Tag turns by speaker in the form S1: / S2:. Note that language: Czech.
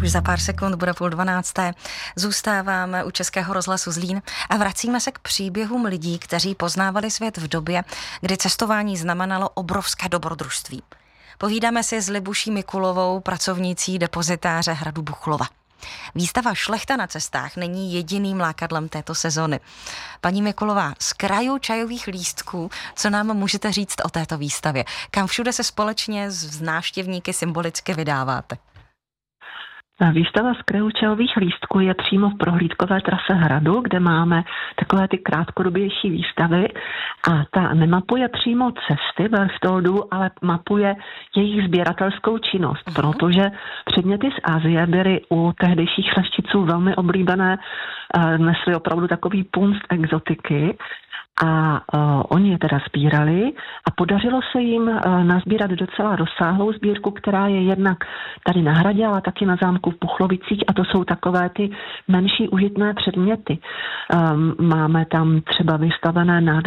S1: Už za pár sekund bude 11:30. Zůstáváme u Českého rozhlasu Zlín a vracíme se k příběhům lidí, kteří poznávali svět v době, kdy cestování znamenalo obrovské dobrodružství. Povídáme si s Libuší Mikulovou, pracovnicí depozitáře hradu Buchlova. Výstava Šlechta na cestách není jediným lákadlem této sezony. Paní Mikulová, z krajů čajových lístků, co nám můžete říct o této výstavě? Kam všude se společně s návštěvníky symbolicky vydáváte?
S2: Výstava z krajů čajových lístků je přímo v prohlídkové trase hradu, kde máme takové ty krátkodobější výstavy a ta nemapuje přímo cesty berchtoldů, ale mapuje jejich sběratelskou činnost, protože předměty z Asie byly u tehdejších šlechticů velmi oblíbené, nesly opravdu takový punc exotiky. A oni je teda sbírali a podařilo se jim nazbírat docela rozsáhlou sbírku, která je jednak tady na hradě, ale taky na zámku v Buchlovicích, a to jsou takové ty menší užitné předměty. Máme tam třeba vystavené